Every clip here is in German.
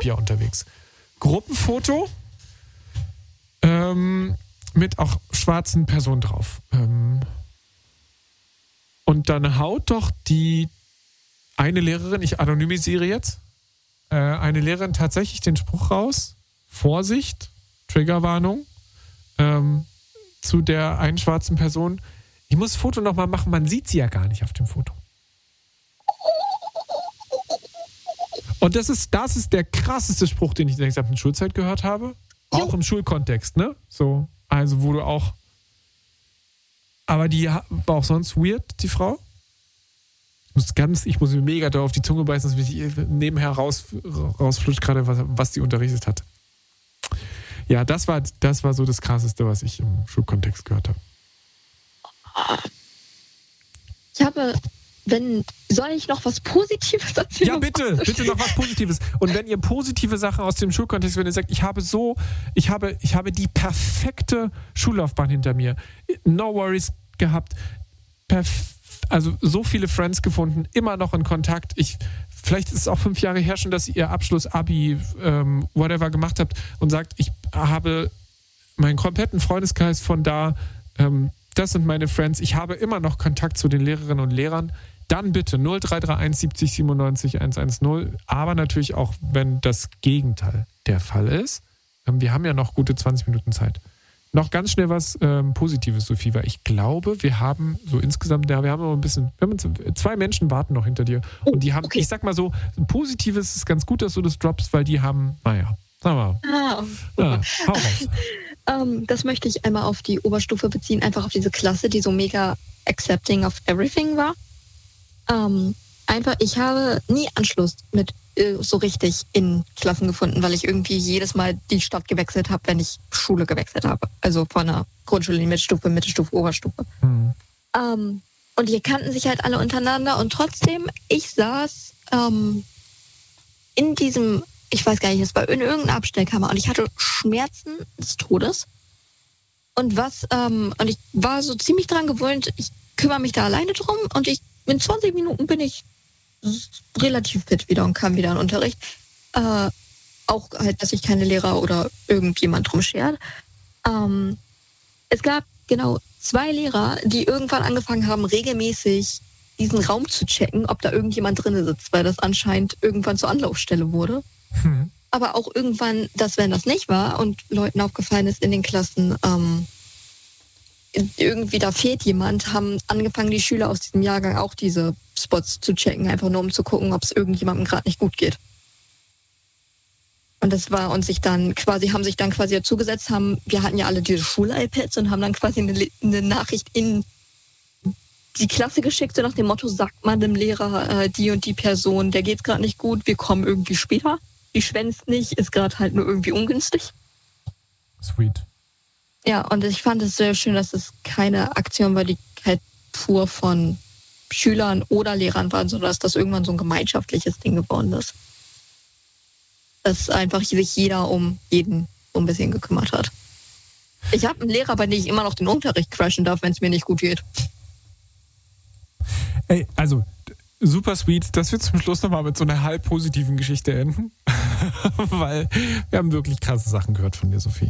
Olympia unterwegs. Gruppenfoto mit auch schwarzen Personen drauf. Und dann haut doch die eine Lehrerin, ich anonymisiere jetzt, eine Lehrerin tatsächlich den Spruch raus, Vorsicht, Triggerwarnung, zu der einen schwarzen Person. Ich muss das Foto nochmal machen, man sieht sie ja gar nicht auf dem Foto. Und das ist der krasseste Spruch, den ich in der gesamten Schulzeit gehört habe. Auch im Schulkontext, ne? So, also wo du auch. Aber die war auch sonst weird, die Frau. Ich muss mir mega da auf die Zunge beißen, dass mich nebenher rausflutscht gerade, was die unterrichtet hat. Ja, das war so das Krasseste, was ich im Schulkontext gehört habe. Soll ich noch was Positives erzählen? Ja, bitte noch was Positives. Und wenn ihr positive Sachen aus dem Schulkontext, wenn ihr sagt, ich habe die perfekte Schullaufbahn hinter mir, no worries gehabt, also so viele Friends gefunden, immer noch in Kontakt. Vielleicht ist es auch 5 Jahre her schon, dass ihr Abschluss, Abi, whatever gemacht habt und sagt, ich habe meinen kompletten Freundeskreis von da, das sind meine Friends, ich habe immer noch Kontakt zu den Lehrerinnen und Lehrern, dann bitte 0331 70 97 110, aber natürlich auch, wenn das Gegenteil der Fall ist. Wir haben ja noch gute 20 Minuten Zeit. Noch ganz schnell was Positives, Sophie, weil ich glaube, wir haben so insgesamt, wir haben noch ein bisschen, 2 Menschen warten noch hinter dir und die haben, ich sag mal so, Positives ist ganz gut, dass du das droppst, weil die haben, naja, sagen wir hau raus. Das möchte ich einmal auf die Oberstufe beziehen, einfach auf diese Klasse, die so mega accepting of everything war. Ich habe nie Anschluss mit so richtig in Klassen gefunden, weil ich irgendwie jedes Mal die Stadt gewechselt habe, wenn ich Schule gewechselt habe. Also von der Grundschule in die Mittelstufe, Oberstufe. Mhm. Und die kannten sich halt alle untereinander und trotzdem, ich saß in diesem, ich weiß gar nicht, es war in irgendeiner Abstellkammer und ich hatte Schmerzen des Todes. Und ich war so ziemlich dran gewöhnt, ich kümmere mich da alleine drum und in 20 Minuten bin ich relativ fit wieder und kam wieder in den Unterricht. Auch halt, dass sich keine Lehrer oder irgendjemand drum schert. Es gab genau 2 Lehrer, die irgendwann angefangen haben, regelmäßig diesen Raum zu checken, ob da irgendjemand drin sitzt, weil das anscheinend irgendwann zur Anlaufstelle wurde. Aber auch irgendwann, dass wenn das nicht war und Leuten aufgefallen ist in den Klassen, irgendwie da fehlt jemand, haben angefangen, die Schüler aus diesem Jahrgang auch diese Spots zu checken, einfach nur um zu gucken, ob es irgendjemandem gerade nicht gut geht. Und das war haben sich dann quasi dazugesetzt, wir hatten ja alle diese Schul-iPads und haben dann quasi eine Nachricht in die Klasse geschickt, so nach dem Motto, sagt man dem Lehrer, die und die Person, der geht's gerade nicht gut, wir kommen irgendwie später. Die schwänzt nicht, ist gerade halt nur irgendwie ungünstig. Sweet. Ja, und ich fand es sehr schön, dass es keine Aktion war, die halt pur von Schülern oder Lehrern war, sondern dass das irgendwann so ein gemeinschaftliches Ding geworden ist. Dass einfach sich jeder um jeden so ein bisschen gekümmert hat. Ich habe einen Lehrer, bei dem ich immer noch den Unterricht crashen darf, wenn es mir nicht gut geht. Ey, also super sweet, dass wir zum Schluss nochmal mit so einer halb positiven Geschichte enden. Weil wir haben wirklich krasse Sachen gehört von dir, Sophie.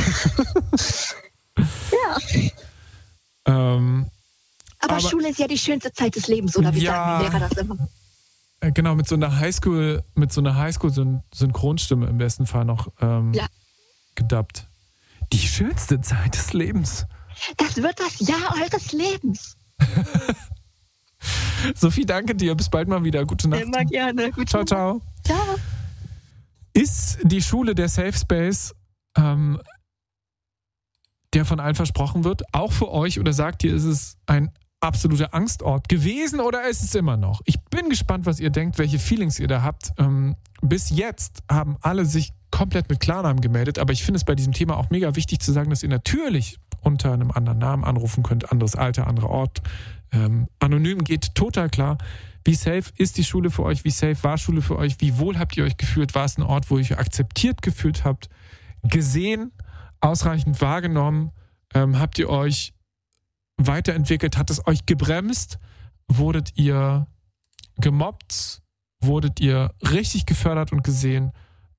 Ja. Aber Schule ist ja die schönste Zeit des Lebens, oder wie sagen die Lehrer das immer? Genau, mit so einer Highschool-Synchronstimme im besten Fall noch gedubbt. Die schönste Zeit des Lebens. Das wird das Jahr eures Lebens. Sophie, danke dir. Bis bald mal wieder. Gute Nacht. Immer gerne. Gute Ciao, ciao. Ciao. Ist die Schule der Safe Space, der von allen versprochen wird, auch für euch, oder sagt ihr, ist es ein absoluter Angstort gewesen oder ist es immer noch? Ich bin gespannt, was ihr denkt, welche Feelings ihr da habt. Bis jetzt haben alle sich komplett mit Klarnamen gemeldet, aber ich finde es bei diesem Thema auch mega wichtig zu sagen, dass ihr natürlich unter einem anderen Namen anrufen könnt, anderes Alter, anderer Ort. Anonym geht total klar. Wie safe ist die Schule für euch? Wie safe war Schule für euch? Wie wohl habt ihr euch gefühlt? War es ein Ort, wo ihr euch akzeptiert gefühlt habt? Gesehen? Ausreichend wahrgenommen? Habt ihr euch weiterentwickelt? Hat es euch gebremst? Wurdet ihr gemobbt? Wurdet ihr richtig gefördert und gesehen?